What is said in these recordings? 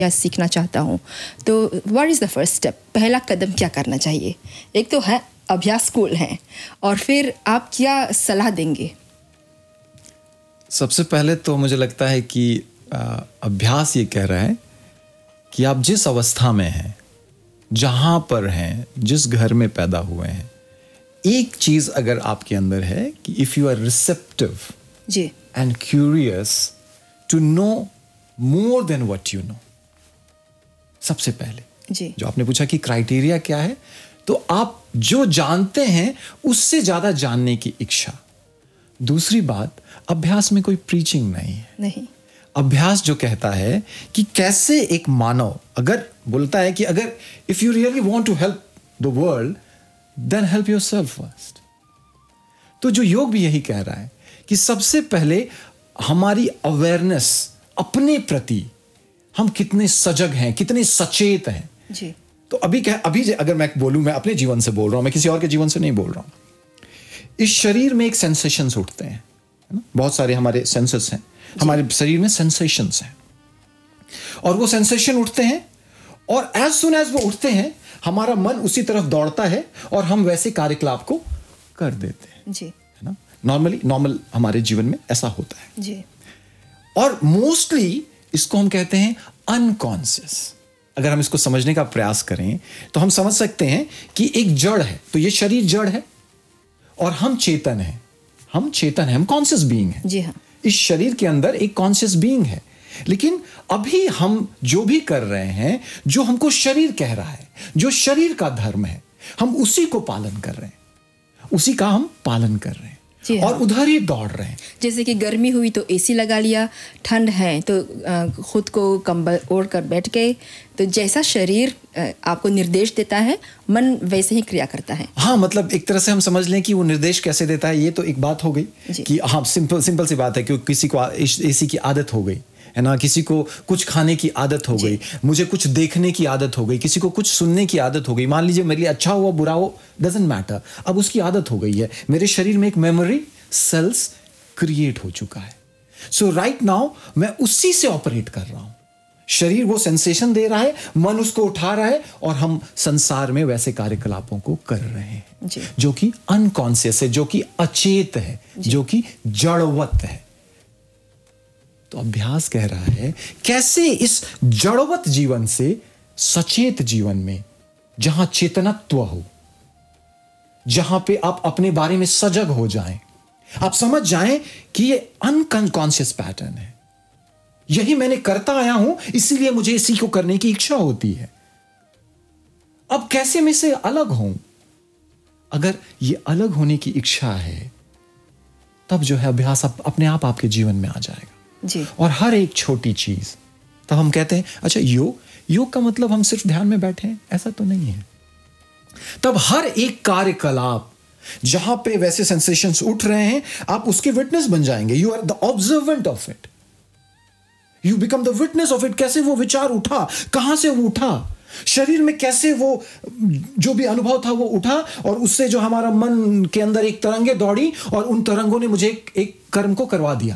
या सीखना चाहता हूँ, तो what is the first step? पहला कदम क्या करना चाहिए? एक तो है अभ्यास स्कूल है, और फिर आप क्या सलाह देंगे? सबसे पहले तो मुझे लगता है कि अभ्यास ये कह रहा है कि आप जिस अवस्था में हैं, जहाँ पर हैं, जिस घर में पैदा हुए हैं, एक चीज़ अगर आपके अंदर है कि if you are receptive ji and curious to know more than what you know, सबसे पहले जी जो आपने पूछा कि क्राइटेरिया क्या है, तो आप जो जानते हैं उससे ज़्यादा जानने की इच्छा। दूसरी बात, अभ्यास में कोई प्रीचिंग नहीं है। नहीं। अभ्यास जो कहता है कि कैसे एक मानव अगर बोलता है कि अगर if you really want to help the world then help yourself first, तो जो योग भी यही कह रहा है कि सबसे पहले हमारी अवेयरनेस अपने प्रति, हम कितने सजग हैं, कितने सचेत हैं। जी। तो अभी अगर मैं बोलूं, मैं अपने जीवन से बोल रहा हूं, मैं किसी और के जीवन से नहीं बोल रहा हूं। इस शरीर में एक सेंसेशंस उठते हैं, है ना? बहुत सारे हमारे सेंसेस हैं, हमारे शरीर में सेंसेशंस हैं, और वो सेंसेशन उठते हैं, और एज सुन एज वो उठते हैं हमारा मन उसी तरफ दौड़ता है और हम वैसे कार्यकलाप को कर देते हैं। जी। है ना? नॉर्मल हमारे जीवन में ऐसा होता है। जी। और मोस्टली इसको हम कहते हैं अनकॉन्शियस। अगर हम इसको समझने का प्रयास करें तो हम समझ सकते हैं कि एक जड़ है, तो ये शरीर जड़ है और हम चेतन हैं, हम कॉन्शियस बीइंग हैं। जी हाँ। इस शरीर के अंदर एक कॉन्शियस बीइंग है, लेकिन अभी हम जो भी कर रहे हैं, जो हमको शरीर कह रहा है, जो शरीर का धर्म है, हम उसी को पालन कर रहे हैं, उसी का हम पालन कर रहे हैं और उधर ही दौड़ रहे हैं। जैसे कि गर्मी हुई तो एसी लगा लिया, ठंड है तो खुद को कंबल ओढ़ कर बैठ गए, तो जैसा शरीर आपको निर्देश देता है मन वैसे ही क्रिया करता है। हाँ, मतलब एक तरह से हम समझ लें कि वो निर्देश कैसे देता है, ये तो एक बात हो गई कि हाँ, सिंपल सी बात है कि किसी को एसी की आदत हो गई है ना, किसी को कुछ खाने की आदत हो गई, मुझे कुछ देखने की आदत हो गई, किसी को कुछ सुनने की आदत हो गई। मान लीजिए मेरे लिए अच्छा हुआ बुरा हो डजंट मैटर, अब उसकी आदत हो गई है, मेरे शरीर में एक मेमोरी सेल्स क्रिएट हो चुका है। सो राइट नाउ मैं उसी से ऑपरेट कर रहा हूं। शरीर वो सेंसेशन दे रहा है, मन उसको उठा रहा है, और हम संसार में वैसे कार्यकलापों को कर रहे हैं जो कि अनकॉन्शियस है, जो कि अचेत है, जो कि जड़वत है। तो अभ्यास कह रहा है कैसे इस जड़वत जीवन से सचेत जीवन में, जहां चेतनत्व हो, जहां पे आप अपने बारे में सजग हो जाएं, आप समझ जाएं कि ये अनकॉन्शियस पैटर्न है, यही मैंने करता आया हूं, इसीलिए मुझे इसी को करने की इच्छा होती है। अब कैसे मैं इससे अलग हूं? अगर ये अलग होने की इच्छा है, तब जो है अभ्यास अपने आप आपके जीवन में आ जाएगा जी। और हर एक छोटी चीज, तब हम कहते हैं अच्छा योग का मतलब हम सिर्फ ध्यान में बैठे हैं, ऐसा तो नहीं है। तब हर एक कार्यकलाप जहां पे वैसे सेंसेशंस उठ रहे हैं, आप उसके विटनेस बन जाएंगे। You are the observant of it, you become the witness of it. कैसे वो विचार उठा, कहां से वो उठा, शरीर में कैसे वो जो भी अनुभव था वो उठा, और उससे जो हमारा मन के अंदर एक तरंगे दौड़ी, और उन तरंगों ने मुझे एक कर्म को करवा दिया।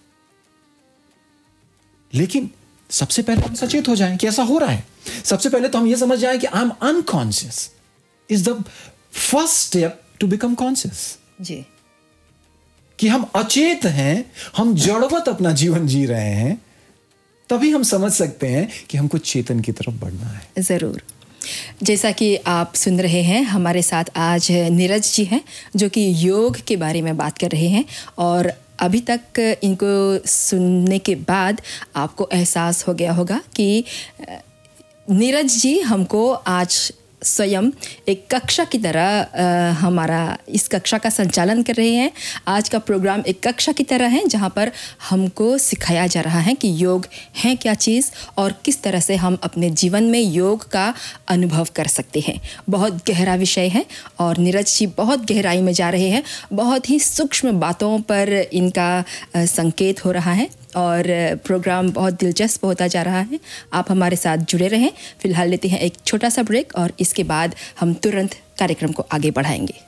लेकिन सबसे पहले हम सचेत हो जाएं कि ऐसा हो रहा है। सबसे पहले तो हम ये समझ जाएं कि I am unconscious is the first step to become conscious. जी। कि हम अचेत हैं, हम जड़वत अपना जीवन जी रहे हैं, तभी हम समझ सकते हैं कि हमको चेतन की तरफ बढ़ना है। जरूर। जैसा कि आप सुन रहे हैं, हमारे साथ आज नीरज जी हैं जो कि योग के बारे में बात कर रहे हैं, और अभी तक इनको सुनने के बाद आपको एहसास हो गया होगा कि नीरज जी हमको आज स्वयं एक कक्षा की तरह हमारा इस कक्षा का संचालन कर रहे हैं। आज का प्रोग्राम एक कक्षा की तरह है जहां पर हमको सिखाया जा रहा है कि योग है क्या चीज़ और किस तरह से हम अपने जीवन में योग का अनुभव कर सकते हैं। बहुत गहरा विषय है और नीरज जी बहुत गहराई में जा रहे हैं, बहुत ही सूक्ष्म बातों पर इनका संकेत हो रहा है और प्रोग्राम बहुत दिलचस्प होता जा रहा है। आप हमारे साथ जुड़े रहें। फिलहाल लेते हैं एक छोटा सा ब्रेक और इसके बाद हम तुरंत कार्यक्रम को आगे बढ़ाएंगे।